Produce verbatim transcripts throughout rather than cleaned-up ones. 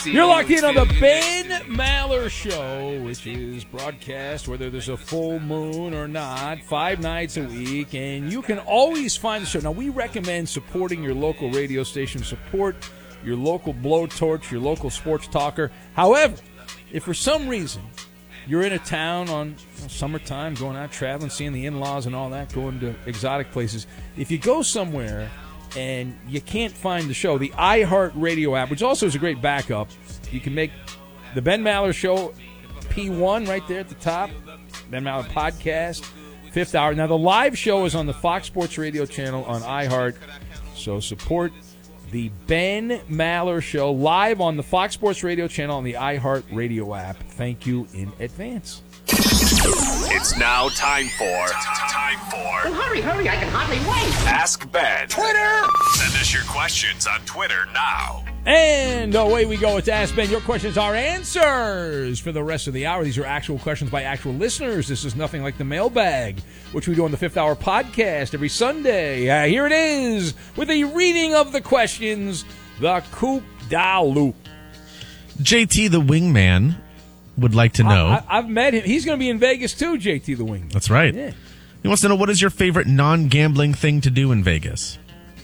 You're locked in on the Ben Maller Show, which is broadcast whether there's a full moon or not, five nights a week, and you can always find the show. Now, we recommend supporting your local radio station, support your local blowtorch, your local sports talker. However, if for some reason you're in a town on you know, summertime, going out traveling, seeing the in-laws and all that, going to exotic places, if you go somewhere and you can't find the show, the iHeartRadio app, which also is a great backup, you can make the Ben Maller Show P one right there at the top, Ben Maller Podcast, fifth hour. Now, the live show is on the Fox Sports Radio channel on iHeart, so support the Ben Maller Show live on the Fox Sports Radio channel on the iHeartRadio app. Thank you in advance. It's now time for time for. Well, hurry, hurry! I can hardly wait. Ask Ben. Twitter. Send us your questions on Twitter now. And away we go. It's Ask Ben. Your questions are answers for the rest of the hour. These are actual questions by actual listeners. This is nothing like the mailbag, which we do on the Fifth Hour podcast every Sunday. Uh, here it is with a reading of the questions, the Coop Da Loop. J T the Wingman would like to know. I, I, I've met him. He's going to be in Vegas too, J T the Wingman. That's right. Yeah. He wants to know, what is your favorite non-gambling thing to do in Vegas?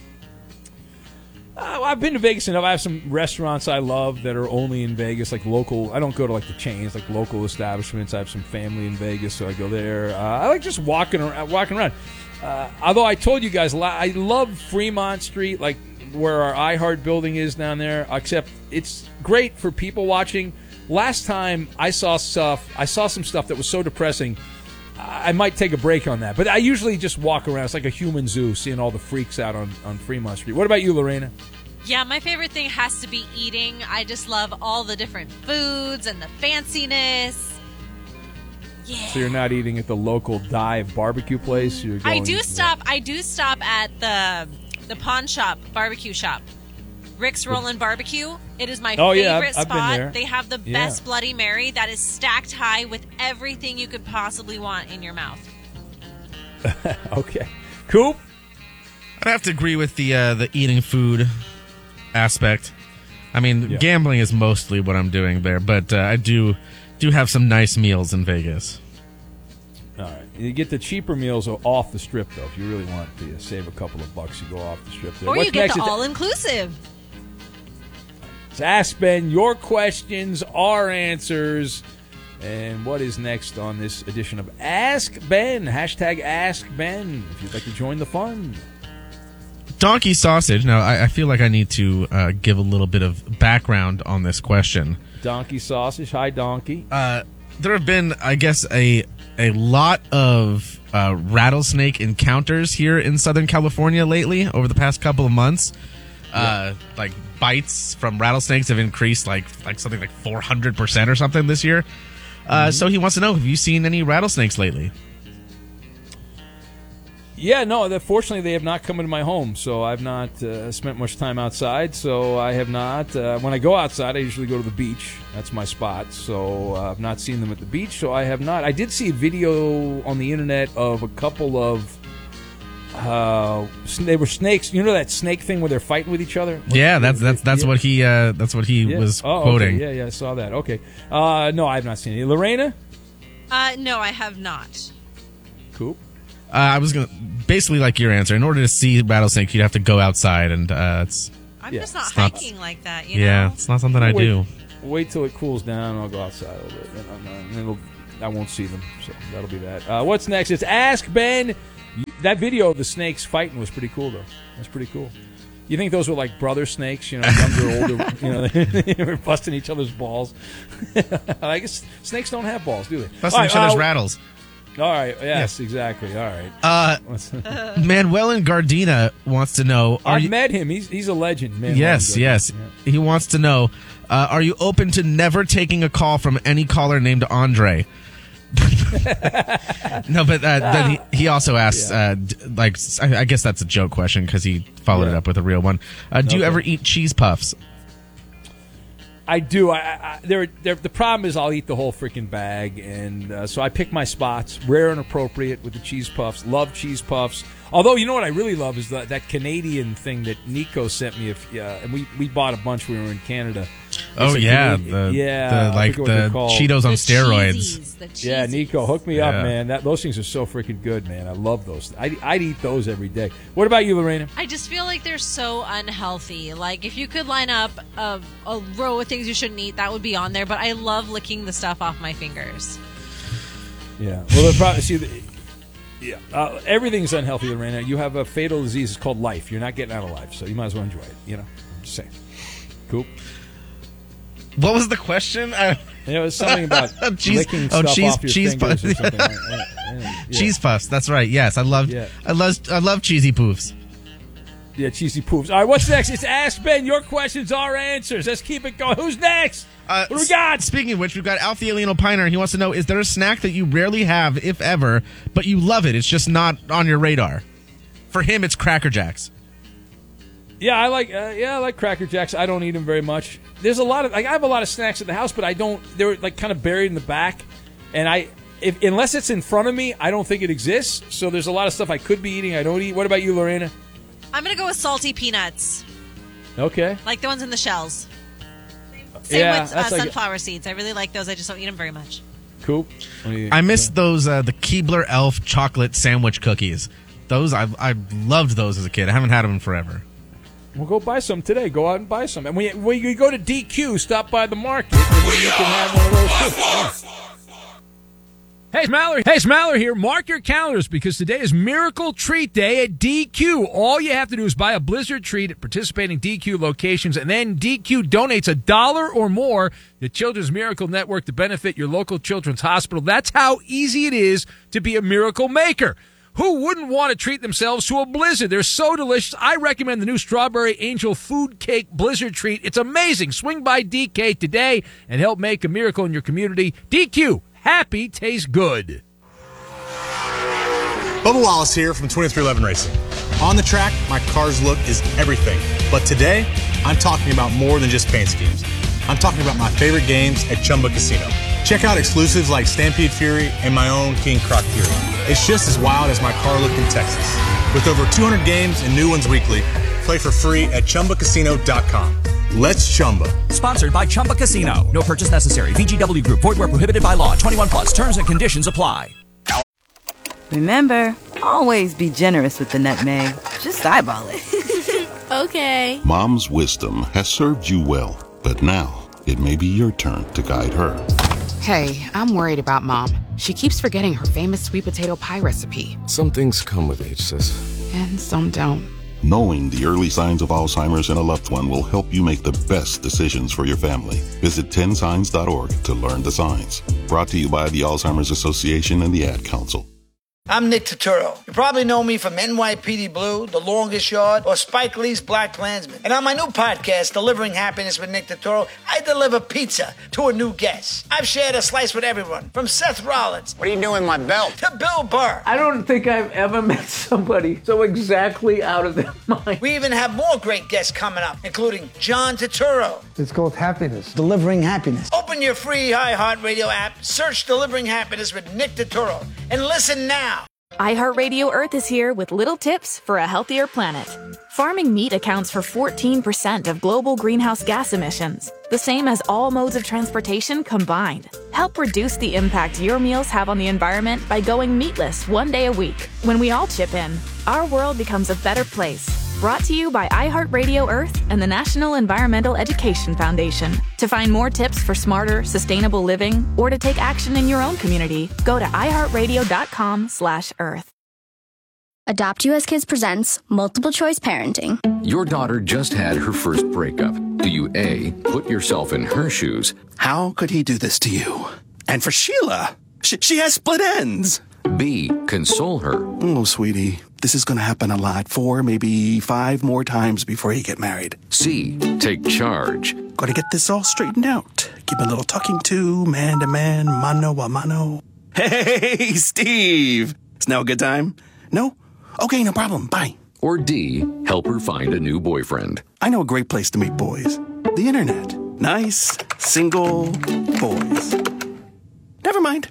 Uh, I've been to Vegas enough. I have some restaurants I love that are only in Vegas, like local. I don't go to like the chains, like local establishments. I have some family in Vegas, so I go there. Uh, I like just walking around. Walking around. Uh, although I told you guys, I love Fremont Street, like where our iHeart building is down there. Except it's great for people watching. Last time I saw stuff, I saw some stuff that was so depressing. I might take a break on that. But I usually just walk around. It's like a human zoo, seeing all the freaks out on, on Fremont Street. What about you, Lorena? Yeah, my favorite thing has to be eating. I just love all the different foods and the fanciness. Yeah. So you're not eating at the local dive barbecue place? You're going, I do stop. I do stop at the the pawn shop barbecue shop, Rick's Rollin' Barbecue. It is my oh, favorite yeah, I've, I've spot. been there. They have the yeah. best Bloody Mary that is stacked high with everything you could possibly want in your mouth. Okay, Coop. I'd have to agree with the uh, the eating food aspect. I mean, yeah. gambling is mostly what I'm doing there, but uh, I do do have some nice meals in Vegas. All right, you get the cheaper meals off the strip, though. If you really want to save a couple of bucks, you go off the strip there. Or What's you get next? the all-inclusive. It's Ask Ben. Your questions, our answers. And what is next on this edition of Ask Ben? Hashtag Ask Ben if you'd like to join the fun. Donkey Sausage. Now, I, I feel like I need to uh, give a little bit of background on this question. Donkey Sausage. Hi, Donkey. Uh, there have been, I guess, a a lot of uh, rattlesnake encounters here in Southern California lately over the past couple of months. Uh, like bites from rattlesnakes have increased like like something like four hundred percent or something this year. Uh, mm-hmm. So he wants to know, have you seen any rattlesnakes lately? Yeah, no, that, fortunately they have not come into my home, so I've not uh, spent much time outside, so I have not. Uh, when I go outside, I usually go to the beach. That's my spot, so uh, I've not seen them at the beach, so I have not. I did see a video on the internet of a couple of Uh, they were snakes. You know that snake thing where they're fighting with each other? Yeah, that's that's that's yeah. what he uh, that's what he yeah. was oh, quoting. Okay. Yeah, yeah, I saw that. Okay. Uh, no, I have not seen it. Lorena? Uh, no, I have not. Cool. Uh, I was gonna basically like your answer. In order to see rattlesnake, you'd have to go outside, and uh, it's. I'm yeah. just not it's not, hiking like that. You yeah, know? it's not something I wait, do. Wait till it cools down, and I'll go outside a little bit. And, and it'll, I won't see them, so that'll be that. Uh, what's next? It's Ask Ben. That video of the snakes fighting was pretty cool, though. That's pretty cool. You think those were like brother snakes, you know, younger, older, you know, they were busting each other's balls. I guess snakes don't have balls, do they? Busting All each right, other's uh, rattles. All right, yes, yeah. exactly. All right. Uh, Manuel in Gardena wants to know. Are I've you, met him. He's he's a legend, man. yes, yes. Yeah. He wants to know, uh, are you open to never taking a call from any caller named Andre? No, but uh, then he, he also asks, yeah. uh, d- like, I, I guess that's a joke question because he followed yeah. it up with a real one. Uh, do okay. you ever eat cheese puffs? I do. I, I they're, they're, the problem is I'll eat the whole freaking bag, and uh, so I pick my spots, rare and appropriate with the cheese puffs. Love cheese puffs. Although, you know what I really love is the, that Canadian thing that Nico sent me. If uh, and we, we bought a bunch when we were in Canada. Oh It's a yeah, Canadian- the, yeah, the I like forget what they're the called. Cheetos on The steroids. cheesies, the Yeah, cheesies. Nico, hook me Yeah. up, man. That those things are so freaking good, man. I love those. I, I'd eat those every day. What about you, Lorena? I just feel like they're so unhealthy. Like, if you could line up a, a row of things you shouldn't eat, that would be on there. But I love licking the stuff off my fingers. Yeah. Well, the problem, see, the, yeah, uh, everything's unhealthy, Lorena. You have a fatal disease. It's called life. You're not getting out alive, so you might as well enjoy it. You know, just saying. Cool. What was the question? I, You know, it's something about Cheese- licking oh, stuff cheese- off your cheese fingers puffs. or something. Like that. Yeah, yeah. Cheese puffs. That's right. Yes, I love. Yeah. I love. I love cheesy poofs. Yeah, cheesy poofs. All right, what's next? It's Ask Ben. Your questions, our answers. Let's keep it going. Who's next? Uh, what do we got? Speaking of which, we've got Alfie Alien Opiner. He wants to know: is there a snack that you rarely have, if ever, but you love it? It's just not on your radar. For him, it's Cracker Jacks. Yeah, I like. Uh, yeah, I like Cracker Jacks. I don't eat them very much. There's a lot of. Like, I have a lot of snacks at the house, but I don't. They're like kind of buried in the back, and I, if unless it's in front of me, I don't think it exists. So there's a lot of stuff I could be eating. I don't eat. What about you, Lorena? I'm going to go with salty peanuts, Okay. like the ones in the shells. Same Yeah, with uh, that's like- sunflower seeds. I really like those. I just don't eat them very much. Cool. What do you- I miss those uh, the Keebler Elf chocolate sandwich cookies. Those I I loved those as a kid. I haven't had them in forever. We'll go buy some today. Go out and buy some. And when you, when you go to D Q, stop by the market, and then you can have one of those too. Yeah. Hey, it's Mallory. Hey, it's Mallory here. Mark your calendars because today is Miracle Treat Day at D Q. All you have to do is buy a Blizzard treat at participating D Q locations, and then D Q donates a dollar or more to Children's Miracle Network to benefit your local children's hospital. That's how easy it is to be a miracle maker. Who wouldn't want to treat themselves to a Blizzard? They're so delicious. I recommend the new Strawberry Angel Food Cake Blizzard treat. It's amazing. Swing by D K today and help make a miracle in your community. D Q. Happy tastes good. Bubba Wallace here from twenty-three eleven Racing. On the track, my car's look is everything. But today, I'm talking about more than just paint schemes. I'm talking about my favorite games at Chumba Casino. Check out exclusives like Stampede Fury and my own King Croc Fury. It's just as wild as my car look in Texas. With over two hundred games and new ones weekly, play for free at Chumba Casino dot com. Let's Chumba. Sponsored by Chumba Casino. No purchase necessary. V G W Group. Void where prohibited by law. twenty-one plus. Terms and conditions apply. Remember, always be generous with the nutmeg. Just eyeball it. Okay. Mom's wisdom has served you well, but now it may be your turn to guide her. Hey, I'm worried about Mom. She keeps forgetting her famous sweet potato pie recipe. Some things come with age, sis. And some don't. Knowing the early signs of Alzheimer's in a loved one will help you make the best decisions for your family. Visit ten signs dot org to learn the signs. Brought to you by the Alzheimer's Association and the Ad Council. I'm Nick Turturro. You probably know me from N Y P D Blue, The Longest Yard, or Spike Lee's Black Klansman. And on my new podcast, Delivering Happiness with Nick Turturro, I deliver pizza to a new guest. I've shared a slice with everyone, from Seth Rollins. What are you doing with my belt? To Bill Burr. I don't think I've ever met somebody so exactly out of their mind. We even have more great guests coming up, including John Turturro. It's called Happiness. Delivering Happiness. Open your free iHeartRadio app, search Delivering Happiness with Nick Turturro, and listen now. iHeartRadio Earth is here with little tips for a healthier planet. Farming meat accounts for fourteen percent of global greenhouse gas emissions, the same as all modes of transportation combined. Help reduce the impact your meals have on the environment by going meatless one day a week. When we all chip in, our world becomes a better place. Brought to you by iHeartRadio Earth and the National Environmental Education Foundation. To find more tips for smarter, sustainable living, or to take action in your own community, go to iHeartRadio.com slash Earth. Adopt U S Kids presents Multiple Choice Parenting. Your daughter just had her first breakup. Do you A, put yourself in her shoes? How could he do this to you? And for Sheila, she, she has split ends. B, console her. Oh, sweetie, this is going to happen a lot. Four, maybe five more times before you get married. C, take charge. Got to get this all straightened out. Give a little talking to, man to man, mano a mano. Hey, Steve! Is now a good time? No? Okay, no problem. Bye. Or D, help her find a new boyfriend. I know a great place to meet boys. The internet. Nice, single boys. Never mind.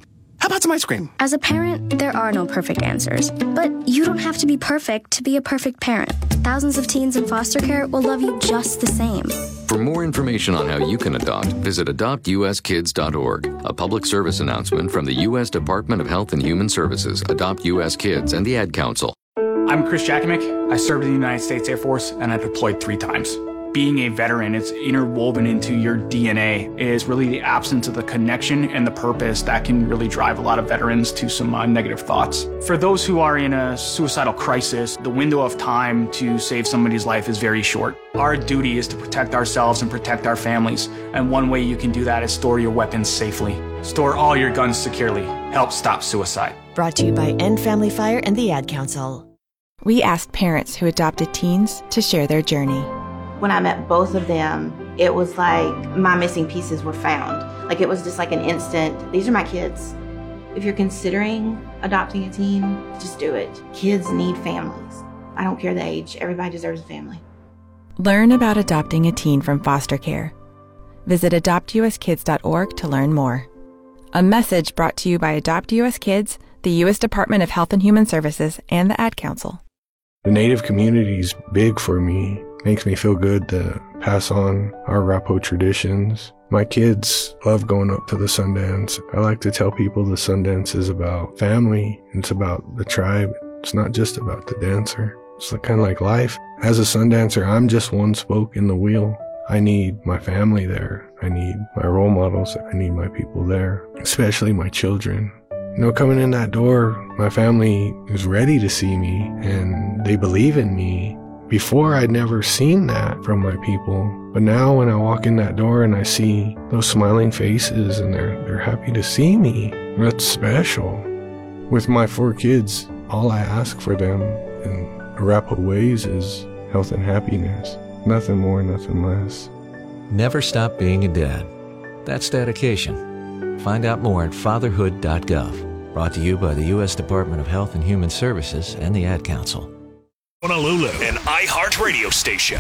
How about some ice cream? As a parent, there are no perfect answers. But you don't have to be perfect to be a perfect parent. Thousands of teens in foster care will love you just the same. For more information on how you can adopt, visit adopt u s kids dot org. A public service announcement from the U S Department of Health and Human Services, Adopt U S Kids, and the Ad Council. I'm Chris Jakimick. I served in the United States Air Force, and I deployed three times. Being a veteran, it's interwoven into your D N A. It is really the absence of the connection and the purpose that can really drive a lot of veterans to some uh, negative thoughts. For those who are in a suicidal crisis, the window of time to save somebody's life is very short. Our duty is to protect ourselves and protect our families, and one way you can do that is store your weapons safely. Store all your guns securely. Help stop suicide. Brought to you by End Family Fire and the Ad Council. We asked parents who adopted teens to share their journey. When I met both of them, it was like my missing pieces were found. Like it was just like an instant, these are my kids. If you're considering adopting a teen, just do it. Kids need families. I don't care the age, everybody deserves a family. Learn about adopting a teen from foster care. Visit adopt u s kids dot org to learn more. A message brought to you by Adopt U S Kids, the U S Department of Health and Human Services, and the Ad Council. The Native community is big for me. Makes me feel good to pass on our Arapaho traditions. My kids love going up to the Sundance. I like to tell people the Sundance is about family. It's about the tribe. It's not just about the dancer. It's kind of like life. As a Sundancer, I'm just one spoke in the wheel. I need my family there. I need my role models. I need my people there, especially my children. You know, coming in that door, my family is ready to see me and they believe in me. Before, I'd never seen that from my people. But now when I walk in that door and I see those smiling faces and they're, they're happy to see me, that's special. With my four kids, all I ask for them in Arapaho ways is health and happiness. Nothing more, nothing less. Never stop being a dad. That's dedication. Find out more at fatherhood dot gov. Brought to you by the U S Department of Health and Human Services and the Ad Council. Honolulu, an iHeart radio station.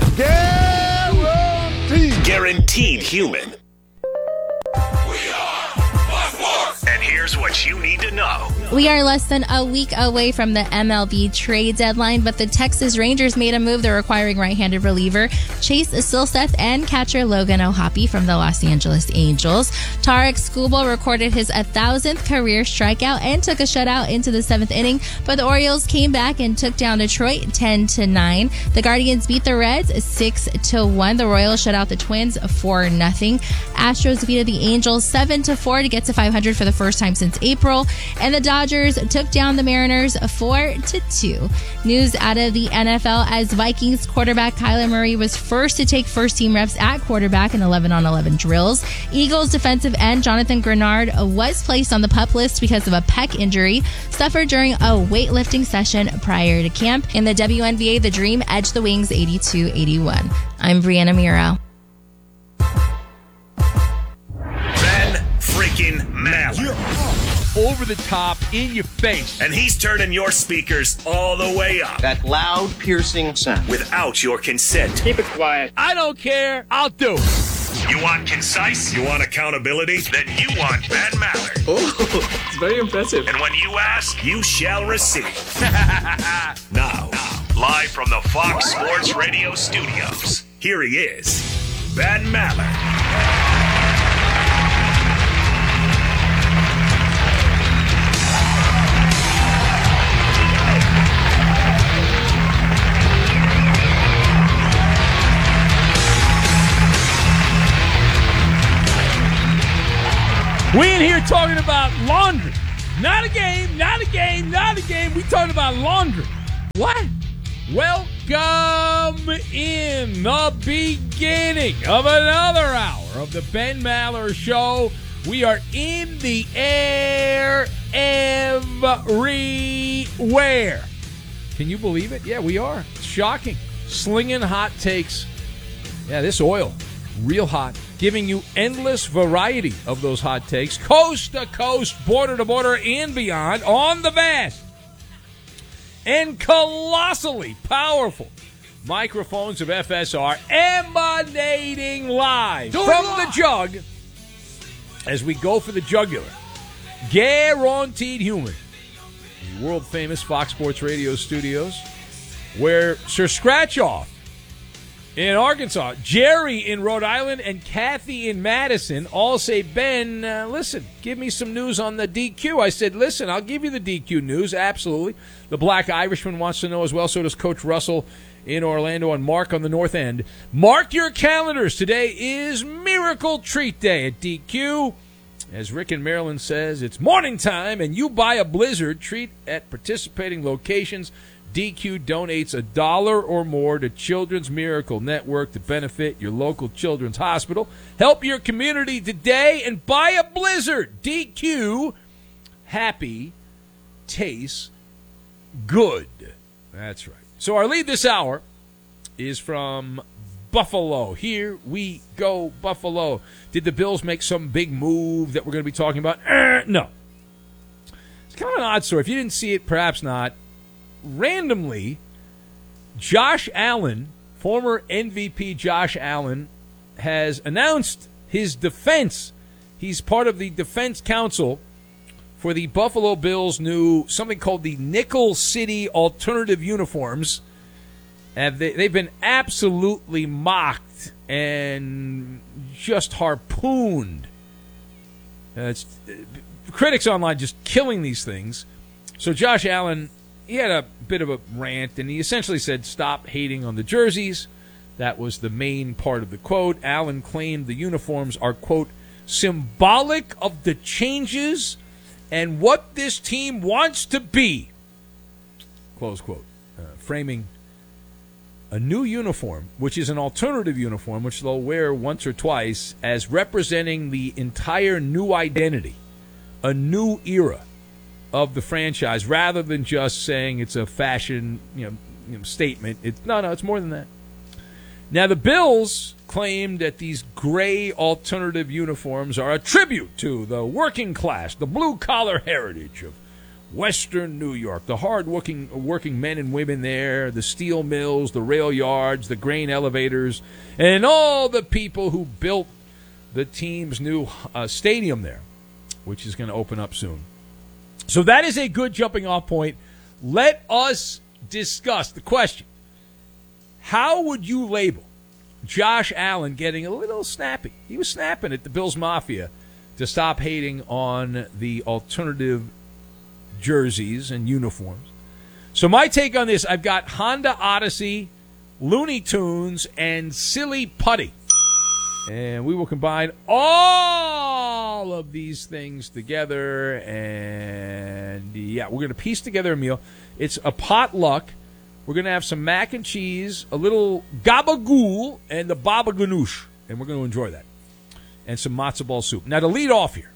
Guaranteed. Guaranteed human. We are one four. And here's what you need to know. We are less than a week away from the M L B trade deadline, but the Texas Rangers made a move. They're acquiring right-handed reliever Chase Silseth and catcher Logan O'Hoppe from the Los Angeles Angels. Tarek Skubal recorded his one thousandth career strikeout and took a shutout into the seventh inning, but the Orioles came back and took down Detroit ten to nine. The Guardians beat the Reds six to one. The Royals shut out the Twins four nothing. Astros defeated the Angels seven to four to get to five hundred for the first time since April, and the Dodgers took down the Mariners four to two. News out of the N F L as Vikings quarterback Kyler Murray was first to take first-team reps at quarterback in eleven on eleven drills. Eagles defensive end Jonathan Grenard was placed on the PUP list because of a pec injury suffered during a weightlifting session prior to camp. In the W N B A, the Dream edged the Wings eighty-two eighty-one. I'm Brianna Miro. Ben freaking Maller. Over the top, in your face. And he's turning your speakers all the way up. That loud, piercing sound. Without your consent. Keep it quiet. I don't care. I'll do it. You want concise? You want accountability? Then you want Ben Maller. Oh, it's very impressive. And when you ask, you shall receive. now, now, live from the Fox Sports Radio studios, here he is, Ben Maller. We in here talking about laundry. Not a game, not a game, not a game. We talking about laundry. What? Welcome in the beginning of another hour of the Ben Maller Show. We are in the air everywhere. Can you believe it? Yeah, we are. It's shocking. Slinging hot takes. Yeah, this oil, real hot. Giving you endless variety of those hot takes, coast to coast, border to border, and beyond, on the vast and colossally powerful microphones of F S R, emanating live from the jug as we go for the jugular Guaranteed Human, the world-famous Fox Sports Radio studios, where Sir Scratch-Off in Arkansas, Jerry in Rhode Island, and Kathy in Madison all say, Ben, uh, listen, give me some news on the D Q. I said, listen, I'll give you the D Q news, absolutely. The Black Irishman wants to know as well, so does Coach Russell in Orlando, and Mark on the North End. Mark your calendars. Today is Miracle Treat Day at D Q. As Rick in Maryland says, it's morning time, and you buy a Blizzard treat at participating locations. D Q donates a dollar or more to Children's Miracle Network to benefit your local children's hospital. Help your community today and buy a Blizzard. D Q, happy, tastes good. That's right. So our lead this hour is from Buffalo. Here we go, Buffalo. Did the Bills make some big move that we're going to be talking about? Uh, no. It's kind of an odd story. If you didn't see it, perhaps not. Randomly, Josh Allen, former M V P Josh Allen, has announced his defense. He's part of the defense council for the Buffalo Bills' new, something called the Nickel City Alternative Uniforms. And they, they've been absolutely mocked and just harpooned. Uh, it's, uh, critics online just killing these things. So Josh Allen, he had a bit of a rant, and he essentially said, stop hating on the jerseys. That was the main part of the quote. Allen claimed the uniforms are, quote, symbolic of the changes and what this team wants to be, close quote, uh, framing a new uniform, which is an alternative uniform, which they'll wear once or twice, as representing the entire new identity, a new era of the franchise, rather than just saying it's a fashion, you know, you know, statement. It's no, no, it's more than that. Now, the Bills claim that these gray alternative uniforms are a tribute to the working class, the blue-collar heritage of Western New York, the hard-working working men and women there, the steel mills, the rail yards, the grain elevators, and all the people who built the team's new uh, stadium there, which is going to open up soon. So that is a good jumping-off point. Let us discuss the question. How would you label Josh Allen getting a little snappy? He was snapping at the Bills Mafia to stop hating on the alternative jerseys and uniforms. So my take on this, I've got Honda Odyssey, Looney Tunes, and Silly Putty. And we will combine all of these things together, and yeah, we're going to piece together a meal. It's a potluck. We're going to have some mac and cheese, a little gabagool, and the baba ganoush, and we're going to enjoy that. And some matzo ball soup. Now, to lead off here,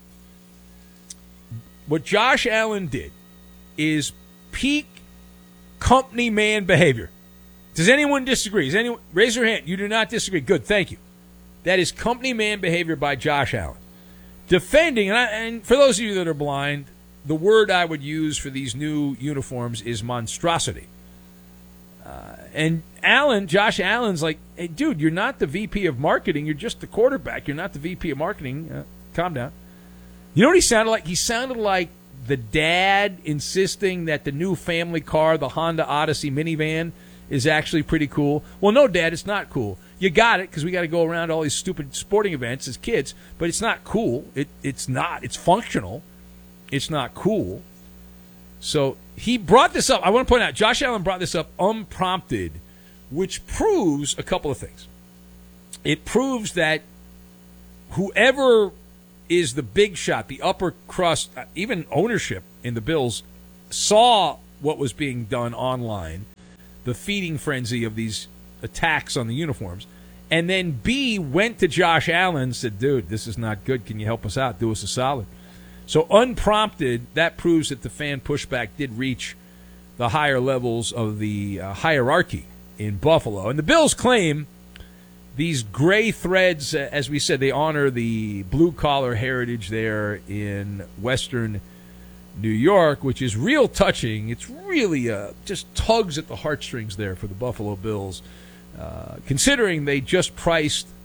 what Josh Allen did is peak company man behavior. Does anyone disagree? Does anyone raise your hand? You do not disagree. Good, thank you. That is company man behavior by Josh Allen. Defending, and, I, and for those of you that are blind, the word I would use for these new uniforms is monstrosity. Uh, and Allen, Josh Allen's like, hey, dude, you're not the V P of marketing. You're just the quarterback. You're not the V P of marketing. Uh, calm down. You know what he sounded like? He sounded like the dad insisting that the new family car, the Honda Odyssey minivan, is actually pretty cool. Well, no, Dad, it's not cool. You got it because we got to go around to all these stupid sporting events as kids, but it's not cool. It It's not. It's functional. It's not cool. So he brought this up. I want to point out, Josh Allen brought this up unprompted, which proves a couple of things. It proves that whoever is the big shot, the upper crust, even ownership in the Bills, saw what was being done online, the feeding frenzy of these attacks on the uniforms, and then B, went to Josh Allen and said, dude, this is not good. Can you help us out? Do us a solid. So unprompted, that proves that the fan pushback did reach the higher levels of the uh, hierarchy in Buffalo. And the Bills claim these gray threads, uh, as we said, they honor the blue-collar heritage there in Western New York, which is real touching. It's really uh, just tugs at the heartstrings there for the Buffalo Bills, uh, considering they just priced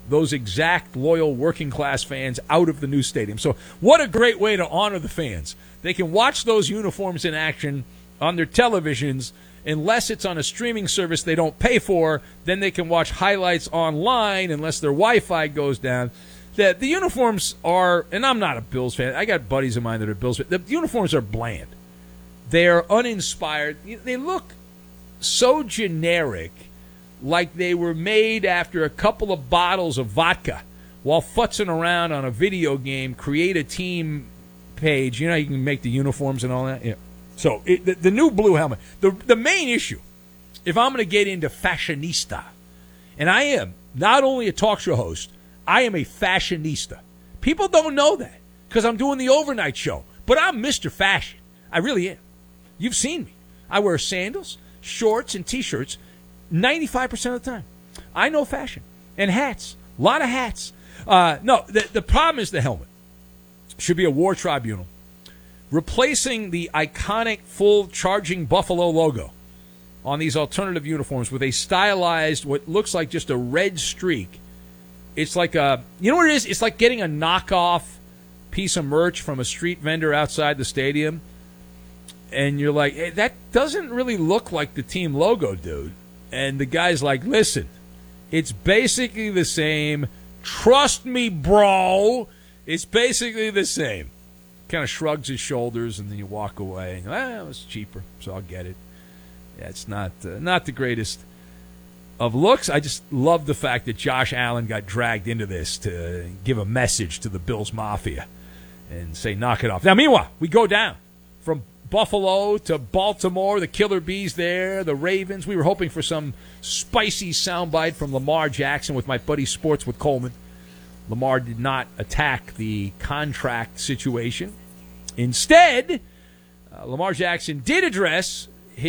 those exact loyal working-class fans out of the new stadium. So what a great way to honor the fans. They can watch those uniforms in action on their televisions. Unless it's on a streaming service they don't pay for, then they can watch highlights online unless their Wi-Fi goes down. The, the uniforms are, and I'm not a Bills fan. I got buddies of mine that are Bills fans. The uniforms are bland. They're uninspired. They look so generic, like they were made after a couple of bottles of vodka while futzing around on a video game, create a team page. You know, you can make the uniforms and all that. Yeah. So it, the, the new blue helmet, the the main issue, if I'm going to get into fashionista, and I am not only a talk show host, I am a fashionista. People don't know that because I'm doing the overnight show, but I'm Mister Fashion. I really am. You've seen me. I wear sandals, shorts, and T-shirts ninety-five percent of the time. I know fashion. And hats. A lot of hats. Uh, no, the, the problem is the helmet. Should be a war tribunal. Replacing the iconic full charging buffalo logo on these alternative uniforms with a stylized, what looks like just a red streak. It's like a, you know what it is? It's like getting a knockoff piece of merch from a street vendor outside the stadium. And you're like, hey, that doesn't really look like the team logo, dude. And the guy's like, listen, it's basically the same. Trust me, bro. It's basically the same. Kind of shrugs his shoulders, and then you walk away. And, well, it's cheaper, so I'll get it. Yeah, it's not uh, not the greatest of looks. I just love the fact that Josh Allen got dragged into this to give a message to the Bills Mafia and say, knock it off. Now, meanwhile, we go down from Buffalo to Baltimore, the Killer Bees there, the Ravens. We were hoping for some spicy soundbite from Lamar Jackson with my buddy Sports with Coleman. Lamar did not attack the contract situation. Instead, uh, Lamar Jackson did address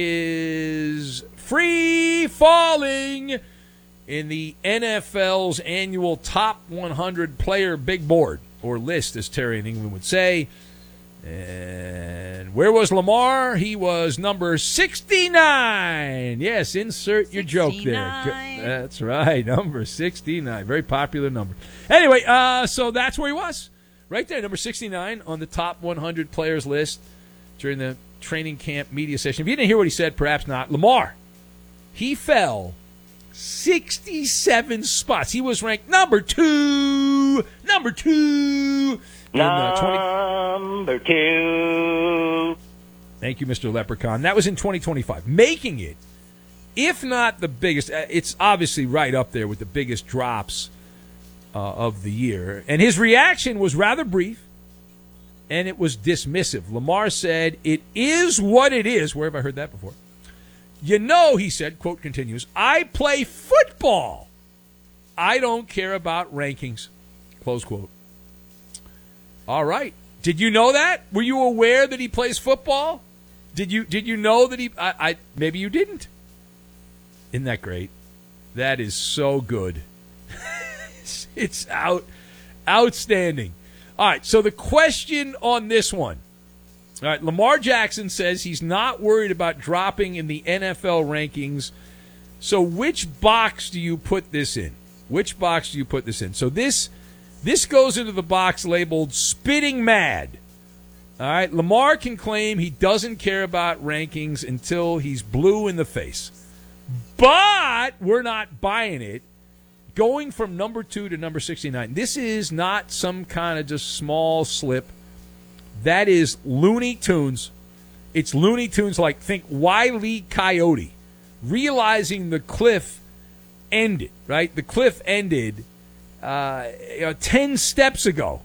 his free falling in the N F L's annual top one hundred player big board, or list, as Terry in England would say. And where was Lamar? He was number sixty-nine. Yes, insert your joke there. That's right, number sixty-nine. Very popular number. Anyway, uh, so that's where he was. Right there, number sixty-nine on the top one hundred players list during the training camp media session. If you didn't hear what he said, perhaps not. Lamar, he fell sixty-seven spots. He was ranked number two. Number two. Number two. Thank you, Mister Leprechaun. That was in twenty twenty-five, making it, if not the biggest, it's obviously right up there with the biggest drops uh, of the year. And his reaction was rather brief, and it was dismissive. Lamar said, it is what it is. Where have I heard that before? You know, he said, quote continues, I play football. I don't care about rankings. Close quote. All right. Did you know that? Were you aware that he plays football? Did you Did you know that he? I, I maybe you didn't. Isn't that great? That is so good. it's, it's out, outstanding. All right. So the question on this one. All right. Lamar Jackson says he's not worried about dropping in the N F L rankings. So which box do you put this in? Which box do you put this in? So this. This goes into the box labeled spitting mad. All right, Lamar can claim he doesn't care about rankings until he's blue in the face. But we're not buying it. Going from number two to number sixty-nine, this is not some kind of just small slip. That is Looney Tunes. It's Looney Tunes like, think Wile E. Coyote, realizing the cliff ended, right? The cliff ended Uh, you know, ten steps ago.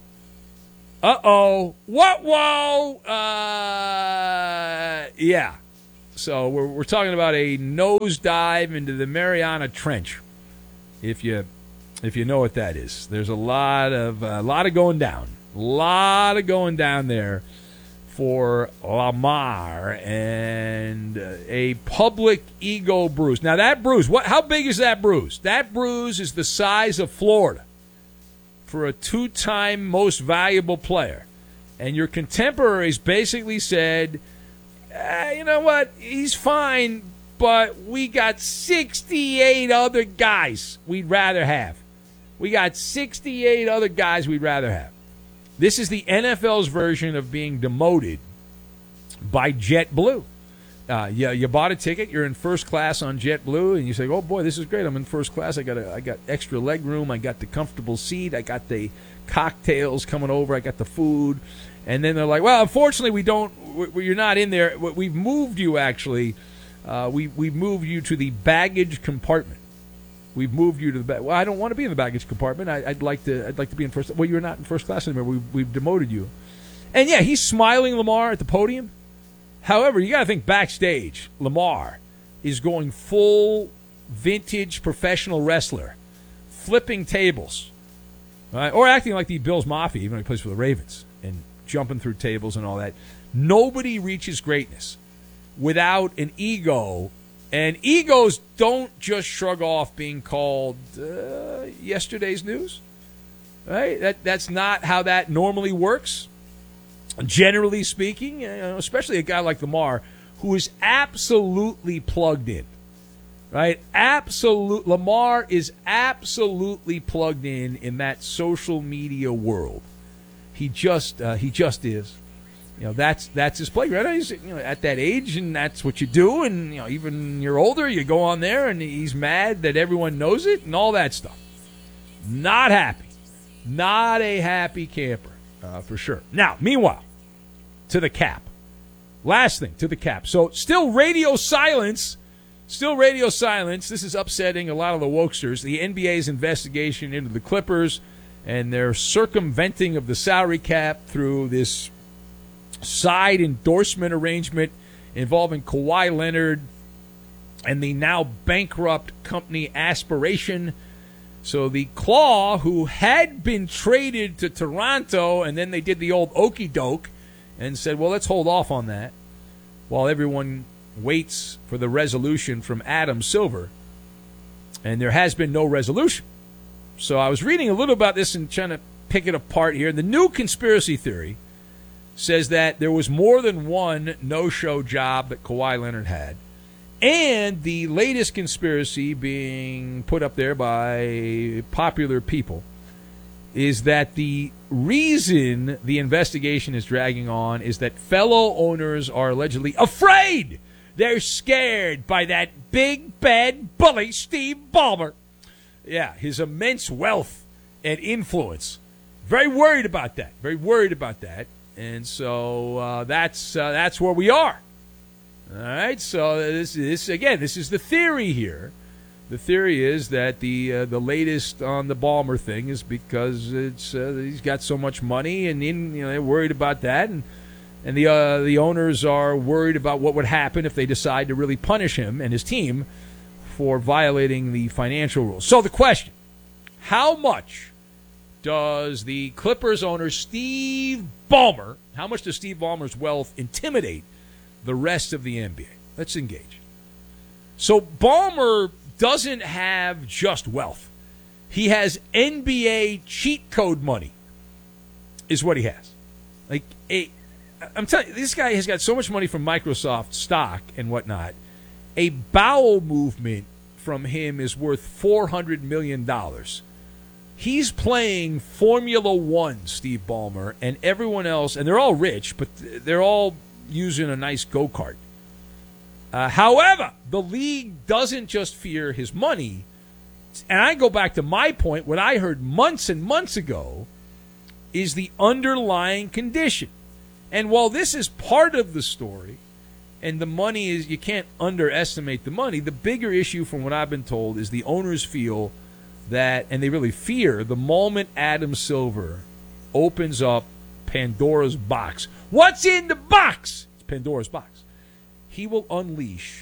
Uh-oh. What? Whoa. Uh, yeah. So we're we're talking about a nosedive into the Mariana Trench. If you if you know what that is, there's a lot of a uh, lot of going down, a lot of going down there for Lamar, and uh, a public ego bruise. Now that bruise, what? How big is that bruise? That bruise is the size of Florida for a two-time most valuable player. And your contemporaries basically said, eh, you know what, he's fine, but we got sixty-eight other guys we'd rather have. We got sixty-eight other guys we'd rather have. This is the N F L's version of being demoted by JetBlue. Uh, you, you bought a ticket, you're in first class on JetBlue, and you say, oh, boy, this is great. I'm in first class. I got a, I got extra leg room. I got the comfortable seat. I got the cocktails coming over. I got the food. And then they're like, well, unfortunately, we don't, we, you're not in there. We've moved you, actually. Uh, we, we've moved you to the baggage compartment. We've moved you to the back. Well, I don't want to be in the baggage compartment. I, I'd like to. I'd like to be in first. Well, you're not in first class anymore. We've, we've demoted you. And yeah, he's smiling, Lamar, at the podium. However, you got to think backstage. Lamar is going full vintage professional wrestler, flipping tables, right? Or acting like the Bills Mafia, even though he plays for the Ravens, and jumping through tables and all that. Nobody reaches greatness without an ego. And egos don't just shrug off being called uh, yesterday's news, right? That that's not how that normally works. Generally speaking, you know, especially a guy like Lamar, who is absolutely plugged in, right? Absolute Lamar is absolutely plugged in in that social media world. He just uh, he just is. You know, that's that's his playground. He's, you know, at that age, and that's what you do. And you know, even you're older, you go on there, and he's mad that everyone knows it and all that stuff. Not happy, not a happy camper uh, for sure. Now, meanwhile, to the cap. Last thing, to the cap. So, still radio silence. Still radio silence. This is upsetting a lot of the wokesters. The N B A's investigation into the Clippers and their circumventing of the salary cap through this side endorsement arrangement involving Kawhi Leonard and the now bankrupt company Aspiration. So the Claw, who had been traded to Toronto, and then they did the old okey doke and said, well, let's hold off on that while everyone waits for the resolution from Adam Silver. And there has been no resolution. So I was reading a little about this and trying to pick it apart here. The new conspiracy theory says that there was more than one no-show job that Kawhi Leonard had. And the latest conspiracy being put up there by popular people is that the reason the investigation is dragging on is that fellow owners are allegedly afraid. They're scared by that big, bad bully, Steve Ballmer. Yeah, his immense wealth and influence. Very worried about that. Very worried about that. And so uh, that's uh, that's where we are. All right. So this is again. This is the theory here. The theory is that the uh, the latest on the Ballmer thing is because it's uh, he's got so much money, and in, you know, they're worried about that, and and the uh, the owners are worried about what would happen if they decide to really punish him and his team for violating the financial rules. So the question: how much does the Clippers owner Steve Ballmer, how much does Steve Ballmer's wealth intimidate the rest of the N B A? Let's engage. So Ballmer doesn't have just wealth. He has N B A cheat code money is what he has. Like, a, I'm telling you, this guy has got so much money from Microsoft stock and whatnot. A bowel movement from him is worth four hundred million dollars. He's playing Formula One, Steve Ballmer, and everyone else, and they're all rich, but they're all using a nice go-kart. Uh, however, the league doesn't just fear his money. And I go back to my point, what I heard months and months ago is the underlying condition. And while this is part of the story, and the money is, you can't underestimate the money, the bigger issue from what I've been told is the owners feel that, and they really fear, the moment Adam Silver opens up Pandora's box. What's in the box? It's Pandora's box. He will unleash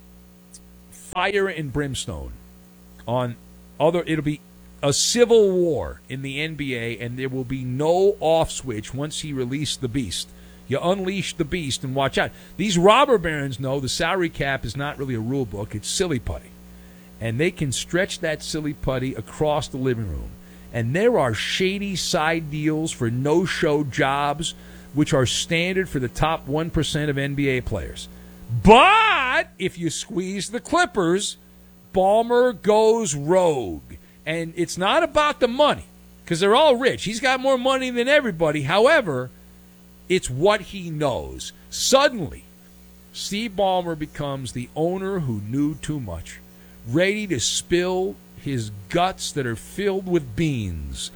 fire and brimstone on other, it'll be a civil war in the N B A, and there will be no off switch once he released the beast. You unleash the beast and watch out. These robber barons know the salary cap is not really a rule book, it's silly putty. And they can stretch that silly putty across the living room. And there are shady side deals for no-show jobs, which are standard for the top one percent of N B A players. But if you squeeze the Clippers, Ballmer goes rogue. And it's not about the money, because they're all rich. He's got more money than everybody. However, it's what he knows. Suddenly, Steve Ballmer becomes the owner who knew too much, ready to spill his guts that are filled with beans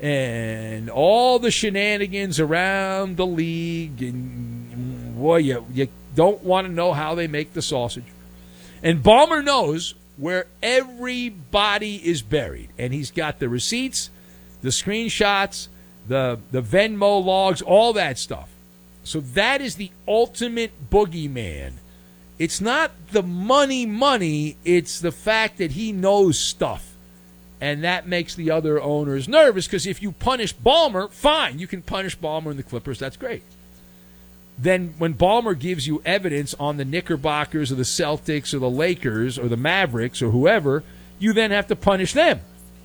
and all the shenanigans around the league. And, boy, you, you don't want to know how they make the sausage. And Ballmer knows where everybody is buried. And he's got the receipts, the screenshots, the, the Venmo logs, all that stuff. So that is the ultimate boogeyman. It's not the money money, it's the fact that he knows stuff. And that makes the other owners nervous, because if you punish Ballmer, fine, you can punish Ballmer and the Clippers, that's great. Then when Ballmer gives you evidence on the Knickerbockers or the Celtics or the Lakers or the Mavericks or whoever, you then have to punish them.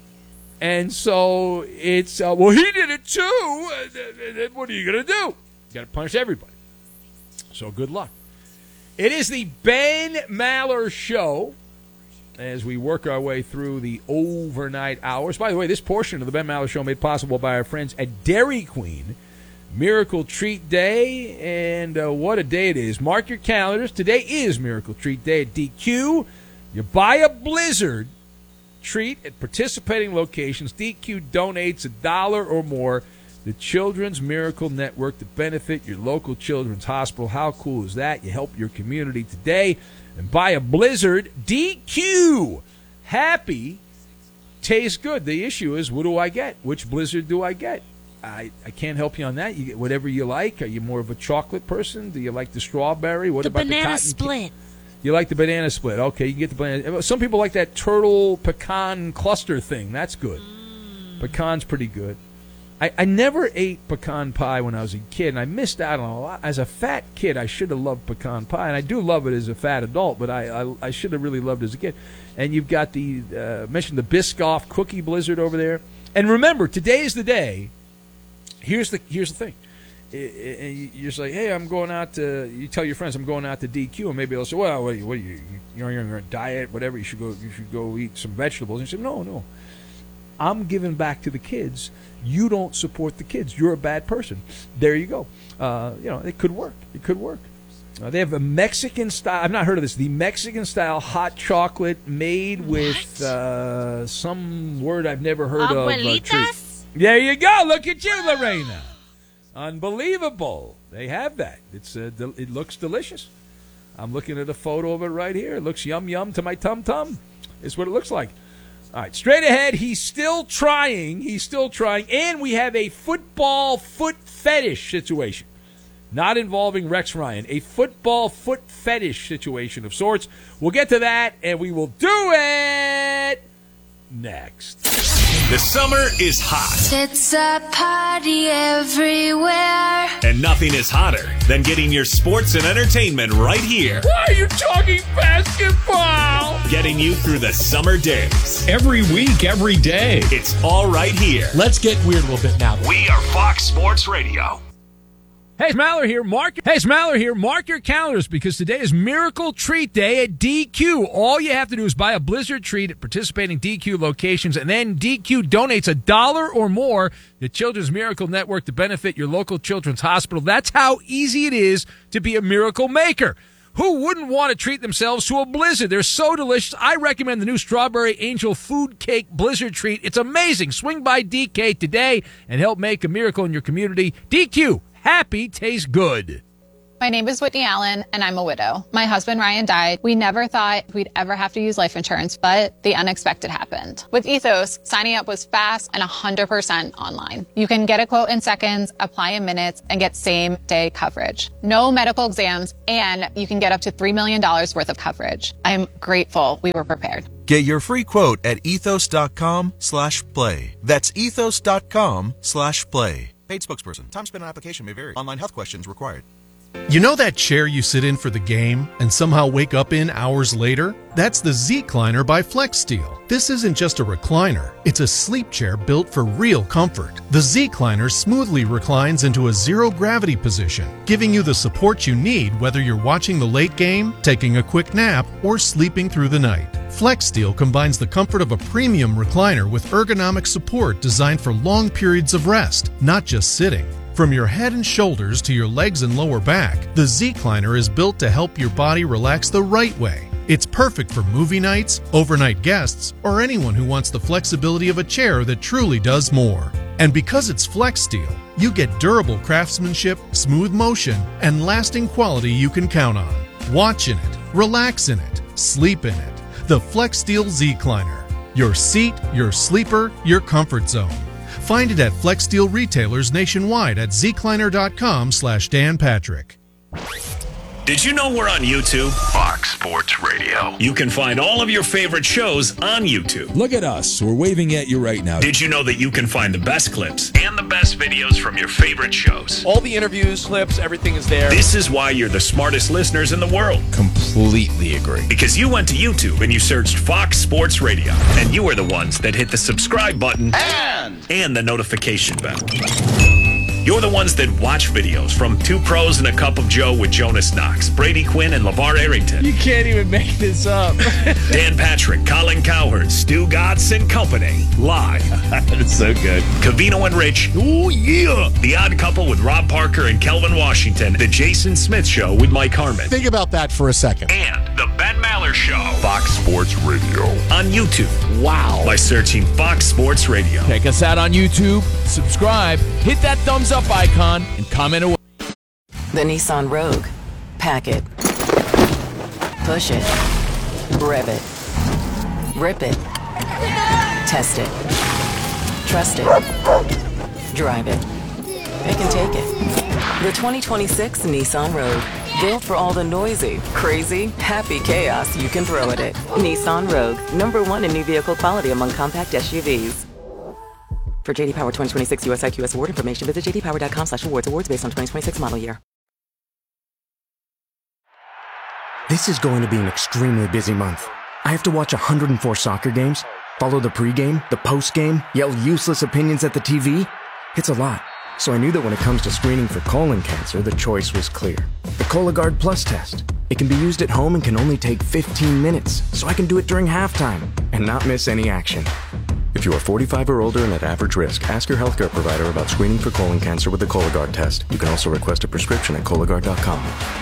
And so it's, uh, well, he did it too. Uh, what are you going to do? You got to punish everybody. So good luck. It is the Ben Maller Show as we work our way through the overnight hours. By the way, this portion of the Ben Maller Show made possible by our friends at Dairy Queen. Miracle Treat Day, and uh, what a day it is. Mark your calendars. Today is Miracle Treat Day at D Q. You buy a Blizzard treat at participating locations. D Q donates a dollar or more to the Children's Miracle Network to benefit your local children's hospital. How cool is that? You help your community today and buy a Blizzard. D Q. Happy tastes good. The issue is, what do I get? Which Blizzard do I get? I, I can't help you on that. You get whatever you like. Are you more of a chocolate person? Do you like the strawberry? What the about banana the cotton split? Ca- you like the banana split. Okay, you can get the banana. Some people like that turtle pecan cluster thing. That's good. Mm. Pecan's pretty good. I, I never ate pecan pie when I was a kid, and I missed out on a lot. As a fat kid, I should have loved pecan pie, and I do love it as a fat adult, but I, I, I should have really loved it as a kid. And you've got the, uh, mentioned the Biscoff cookie Blizzard over there. And remember, today's the day. Here's the here's the thing. You're just like, hey, I'm going out to. You tell your friends I'm going out to D Q, and maybe they'll say, well, what are you? What are you you're on a diet, whatever. You should go. You should go eat some vegetables. And you say, no, no. I'm giving back to the kids. You don't support the kids. You're a bad person. There you go. Uh, you know, it could work. It could work. Uh, they have a Mexican style. I've not heard of this. The Mexican style hot chocolate made what? with uh, some word I've never heard Abuelitas? of. There you go. Look at you, Lorena. Unbelievable. They have that. It's uh, del- It looks delicious. I'm looking at a photo of it right here. It looks yum yum to my tum tum. It's what it looks like. All right, straight ahead. He's still trying. He's still trying. And we have a football foot fetish situation. Not involving Rex Ryan. A football foot fetish situation of sorts. We'll get to that, and we will do it next. The summer is hot. It's a party everywhere. And nothing is hotter than getting your sports and entertainment right here. Why are you talking basketball? Getting you through the summer days. Every week, every day. It's all right here. Let's get weird a little bit now. We are Fox Sports Radio. Hey, it's Maller here. Mark, hey, it's Maller here. Mark your calendars, because today is Miracle Treat Day at D Q. All you have to do is buy a Blizzard treat at participating D Q locations, and then D Q donates a dollar or more to Children's Miracle Network to benefit your local children's hospital. That's how easy it is to be a miracle maker. Who wouldn't want to treat themselves to a Blizzard? They're so delicious. I recommend the new Strawberry Angel Food Cake Blizzard treat. It's amazing. Swing by D K today and help make a miracle in your community. D Q. Happy tastes good. My name is Whitney Allen, and I'm a widow. My husband, Ryan, died. We never thought we'd ever have to use life insurance, but the unexpected happened. With Ethos, signing up was fast and one hundred percent online. You can get a quote in seconds, apply in minutes, and get same-day coverage. No medical exams, and you can get up to three million dollars worth of coverage. I'm grateful we were prepared. Get your free quote at ethos.com slash play. That's ethos.com slash play. Paid spokesperson. Time spent on application may vary. Online health questions required. You know that chair you sit in for the game and somehow wake up in hours later? That's the Z-Cliner by FlexSteel. This isn't just a recliner, it's a sleep chair built for real comfort. The Z-Cliner smoothly reclines into a zero-gravity position, giving you the support you need whether you're watching the late game, taking a quick nap, or sleeping through the night. FlexSteel combines the comfort of a premium recliner with ergonomic support designed for long periods of rest, not just sitting. From your head and shoulders to your legs and lower back, the Z-Cliner is built to help your body relax the right way. It's perfect for movie nights, overnight guests, or anyone who wants the flexibility of a chair that truly does more. And because it's FlexSteel, you get durable craftsmanship, smooth motion, and lasting quality you can count on. Watch in it, relax in it, sleep in it. The FlexSteel Z-Cliner. Your seat, your sleeper, your comfort zone. Find it at FlexSteel retailers nationwide at zcliner.com slash Dan Patrick. Did you know we're on YouTube? Fox Sports Radio. You can find all of your favorite shows on YouTube. Look at us. We're waving at you right now. Did you know that you can find the best clips and the best videos from your favorite shows? All the interviews, clips, everything is there. This is why you're the smartest listeners in the world. Completely agree. Because you went to YouTube and you searched Fox Sports Radio, and you were the ones that hit the subscribe button And, and the notification bell. You're the ones that watch videos from Two Pros and a Cup of Joe with Jonas Knox, Brady Quinn, and LeVar Arrington. You can't even make this up. Dan Patrick, Colin Cowherd, Stu Gotts and Company. Live. That's so good. Cavino and Rich. Oh, yeah. The Odd Couple with Rob Parker and Kelvin Washington. The Jason Smith Show with Mike Harmon. Think about that for a second. And The Ben Maller Show. Fox Sports Radio. On YouTube. Wow. By searching Fox Sports Radio. Check us out on YouTube. Subscribe. Hit that thumbs up icon and comment away. The Nissan Rogue. Pack it. Push it. Rev it. Rip it. Test it. Trust it. Drive it. It can take it. The twenty twenty-six Nissan Rogue. Built for all the noisy, crazy, happy chaos you can throw at it. Nissan Rogue. Number one in new vehicle quality among compact S U Vs. For J D Power twenty twenty-six U S I Q S award information, visit j d power dot com slash awards. Awards based on twenty twenty-six model year. This is going to be an extremely busy month. I have to watch one hundred four soccer games, follow the pregame, the postgame, yell useless opinions at the T V. It's a lot. So I knew that when it comes to screening for colon cancer, the choice was clear. The Cologuard Plus test. It can be used at home and can only take fifteen minutes, so I can do it during halftime and not miss any action. If you are forty-five or older and at average risk, ask your healthcare provider about screening for colon cancer with the Cologuard test. You can also request a prescription at Cologuard dot com.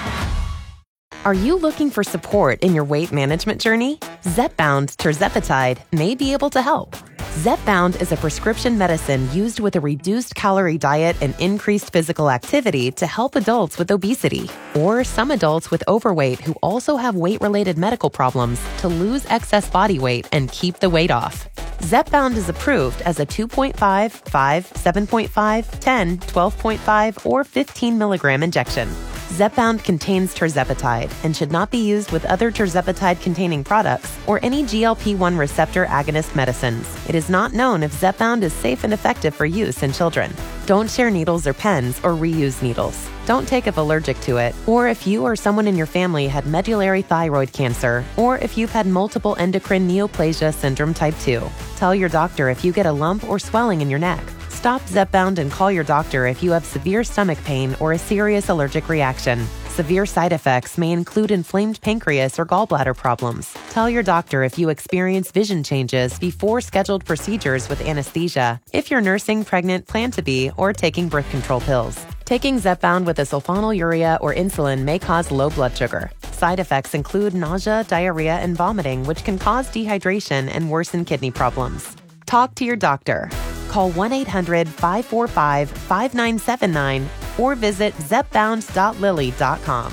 Are you looking for support in your weight management journey? Zepbound tirzepatide may be able to help. Zepbound is a prescription medicine used with a reduced calorie diet and increased physical activity to help adults with obesity or some adults with overweight who also have weight-related medical problems to lose excess body weight and keep the weight off. Zepbound is approved as a two point five, five, seven point five, ten, twelve point five, or fifteen milligram injection. Zepbound contains tirzepatide and should not be used with other tirzepatide-containing products or any G L P one receptor agonist medicines. It is not known if Zepbound is safe and effective for use in children. Don't share needles or pens or reuse needles. Don't take if allergic to it, or if you or someone in your family had medullary thyroid cancer, or if you've had multiple endocrine neoplasia syndrome type two. Tell your doctor if you get a lump or swelling in your neck. Stop Zepbound and call your doctor if you have severe stomach pain or a serious allergic reaction. Severe side effects may include inflamed pancreas or gallbladder problems. Tell your doctor if you experience vision changes before scheduled procedures with anesthesia, if you're nursing, pregnant, plan to be, or taking birth control pills. Taking Zepbound with a sulfonylurea or insulin may cause low blood sugar. Side effects include nausea, diarrhea, and vomiting, which can cause dehydration and worsen kidney problems. Talk to your doctor. Call one eight hundred, five four five, five nine seven nine or visit zepbound dot lilly dot com.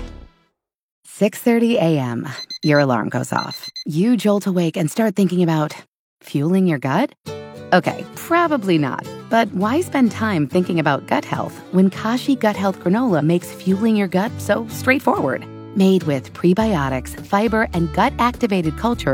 six thirty a.m. Your alarm goes off. You jolt awake and start thinking about fueling your gut? Okay, probably not. But why spend time thinking about gut health when Kashi Gut Health Granola makes fueling your gut so straightforward? Made with prebiotics, fiber, and gut-activated culture